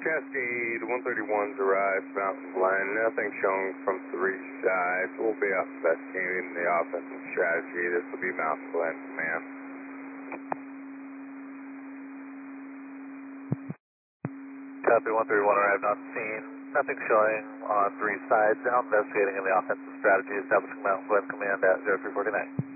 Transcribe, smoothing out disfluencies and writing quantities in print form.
Cascade 131's arrived, Mountain Glen. Nothing showing from 3 sides. We'll be up investigating the offensive strategy. This will be Mountain Glen Command. Copy 131 arrived on scene. Nothing showing on 3 sides. Now investigating in the offensive strategy. Establishing Mountain Glen Command at 0349.